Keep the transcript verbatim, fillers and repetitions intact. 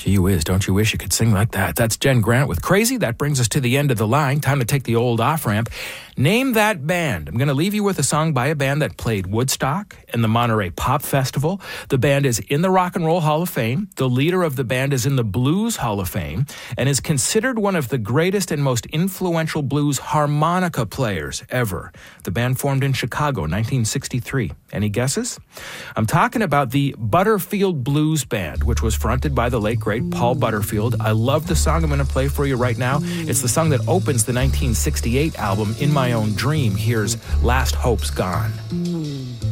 Gee whiz, don't you wish you could sing like that? That's Jen Grant with Crazy. That brings us to the end of the line. Time to take the old off-ramp. Name that band. I'm going to leave you with a song by a band that played Woodstock and the Monterey Pop Festival. The band is in the Rock and Roll Hall of Fame. The leader of the band is in the Blues Hall of Fame and is considered one of the greatest and most influential blues harmonica players ever. The band formed in Chicago, nineteen sixty-three. Any guesses? I'm talking about the Butterfield Blues Band, which was fronted by the late, great Paul Butterfield. I love the song I'm going to play for you right now. It's the song that opens the nineteen sixty-eight album, In My Own Dream. Here's Last Hope's Gone.